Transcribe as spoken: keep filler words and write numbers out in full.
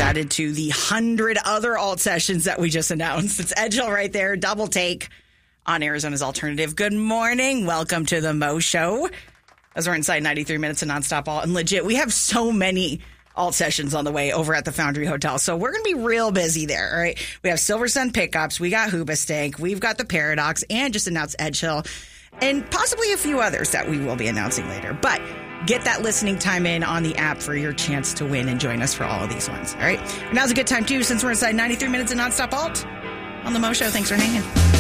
added to the hundred other alt sessions that we just announced. It's Edge Hill right there, double take on Arizona's Alternative. Good morning. Welcome to the Mo Show. As we're inside ninety-three minutes of nonstop alt. And legit, we have so many alt sessions on the way over at the Foundry Hotel. So we're going to be real busy there, all right? We have Silver Sun Pickups. We got Hoobastank. We've got the Paradox and just announced Edge Hill. And possibly a few others that we will be announcing later. But get that listening time in on the app for your chance to win and join us for all of these ones, all right? And now's a good time, too, since we're inside ninety-three minutes of nonstop alt on the Mo Show. Thanks for hanging.